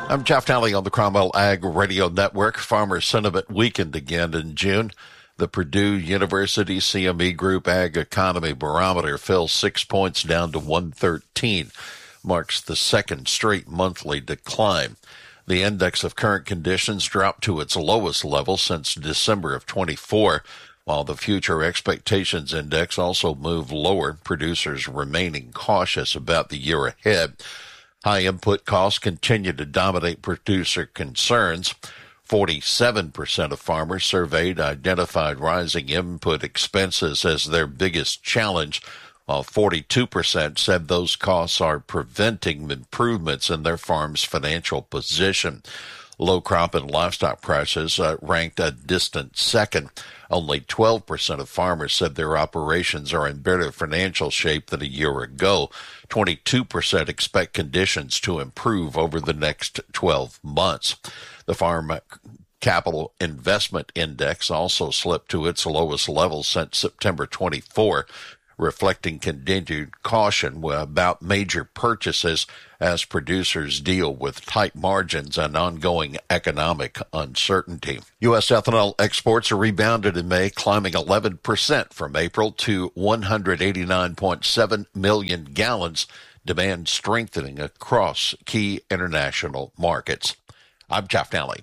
I'm Jeff Talley on the Cromwell Ag Radio Network. Farmer sentiment weakened again in June. The Purdue University CME Group Ag Economy Barometer fell 6 points down to 113, marks the second straight monthly decline. The index of current conditions dropped to its lowest level since December of 24, while the Future Expectations Index also moved lower, producers remaining cautious about the year ahead. High input costs continue to dominate producer concerns. 47% of farmers surveyed identified rising input expenses as their biggest challenge, while 42% said those costs are preventing improvements in their farm's financial position. Low crop and livestock prices ranked a distant second. Only 12% of farmers said their operations are in better financial shape than a year ago. 22% expect conditions to improve over the next 12 months. The Farm Capital Investment Index also slipped to its lowest level since September 24, reflecting continued caution about major purchases as producers deal with tight margins and ongoing economic uncertainty. U.S. ethanol exports are rebounded in May, climbing 11% from April to 189.7 million gallons, demand strengthening across key international markets. I'm Jeff Talley.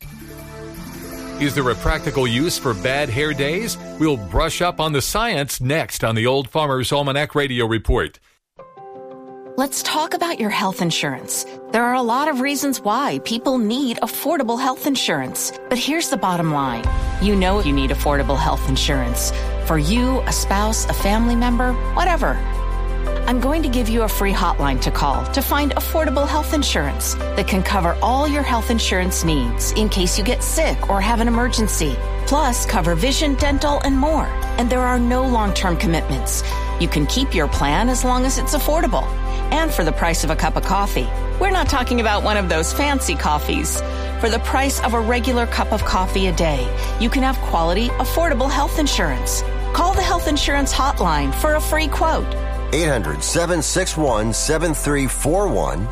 Is there a practical use for bad hair days? We'll brush up on the science next on the Old Farmer's Almanac Radio Report. Let's talk about your health insurance. There are a lot of reasons why people need affordable health insurance. But here's the bottom line. You know you need affordable health insurance. For you, a spouse, a family member, whatever. I'm going to give you a free hotline to call to find affordable health insurance that can cover all your health insurance needs in case you get sick or have an emergency. Plus, cover vision, dental, and more. And there are no long-term commitments. You can keep your plan as long as it's affordable. And for the price of a cup of coffee. We're not talking about one of those fancy coffees. For the price of a regular cup of coffee a day, you can have quality, affordable health insurance. Call the Health Insurance Hotline for a free quote. 800-761-7341.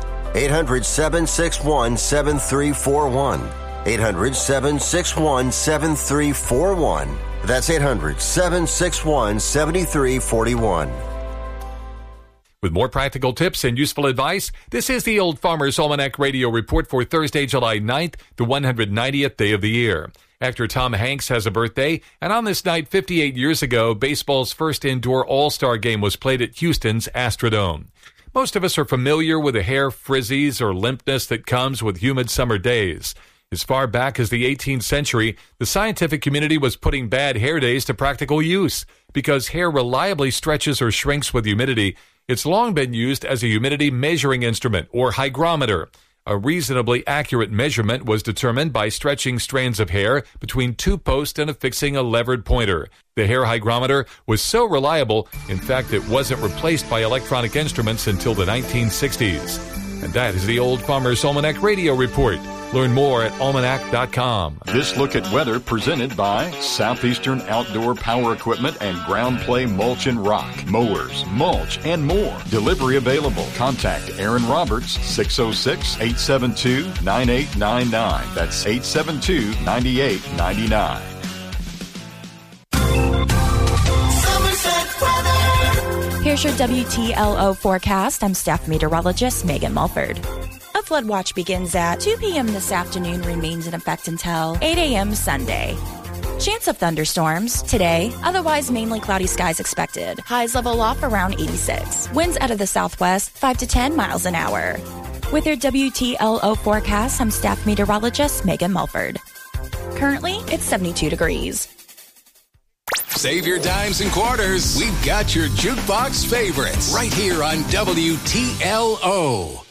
800-761-7341. 800-761-7341. That's 800-761-7341. With more practical tips and useful advice, this is the Old Farmer's Almanac Radio Report for Thursday, July 9th, the 190th day of the year. Actor Tom Hanks has a birthday, and on this night 58 years ago, baseball's first indoor All-Star game was played at Houston's Astrodome. Most of us are familiar with the hair frizzies or limpness that comes with humid summer days. As far back as the 18th century, the scientific community was putting bad hair days to practical use. Because hair reliably stretches or shrinks with humidity, it's long been used as a humidity measuring instrument, or hygrometer. A reasonably accurate measurement was determined by stretching strands of hair between two posts and affixing a levered pointer. The hair hygrometer was so reliable, in fact, it wasn't replaced by electronic instruments until the 1960s. And that is the Old Farmer's Almanac Radio Report. Learn more at almanac.com. This look at weather presented by Southeastern Outdoor Power Equipment and Ground Play Mulch and Rock. Mowers, mulch, and more. Delivery available. Contact Aaron Roberts, 606-872-9899. That's 872-9899. Here's your WTLO forecast. I'm staff meteorologist Megan Mulford. A flood watch begins at 2 p.m. this afternoon, remains in effect until 8 a.m. Sunday. Chance of thunderstorms today, otherwise mainly cloudy skies expected. Highs level off around 86. Winds out of the southwest, 5 to 10 miles an hour. With your WTLO forecast, I'm staff meteorologist Megan Mulford. Currently, it's 72 degrees. Save your dimes and quarters. We've got your jukebox favorites right here on WTLO.